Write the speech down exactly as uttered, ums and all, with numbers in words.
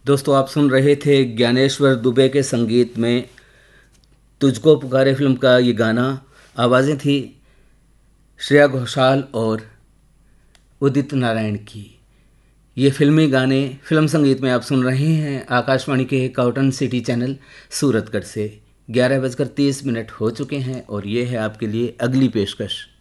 दोस्तों आप सुन रहे थे ज्ञानेश्वर दुबे के संगीत में तुझको पुकारे फिल्म का ये गाना। आवाज़ें थी श्रेया घोषाल और उदित नारायण की। ये फिल्मी गाने फिल्म संगीत में आप सुन रहे हैं आकाशवाणी के कॉटन सिटी चैनल सूरतगढ़ से। ग्यारह बजकर तीस मिनट हो चुके हैं और ये है आपके लिए अगली पेशकश।